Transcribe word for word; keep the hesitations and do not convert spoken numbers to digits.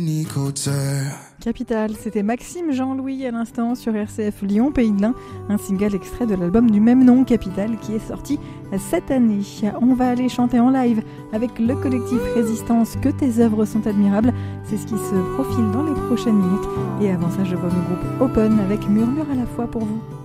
Capital, c'était Maxime Jean-Louis à l'instant sur R C F Lyon Pays de l'Ain, un single extrait de l'album du même nom, Capital, qui est sorti cette année. On va aller chanter en live avec le collectif Résistance, que tes œuvres sont admirables. C'est ce qui se profile dans les prochaines minutes. Et avant ça, je vois le groupe Open avec Murmure à la fois pour vous.